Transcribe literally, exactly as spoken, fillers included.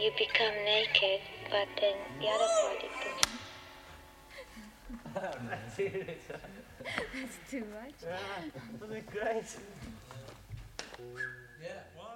you become naked, but then the other party puts. That's it. That's too much. Yeah, wasn't it great? Yeah. What?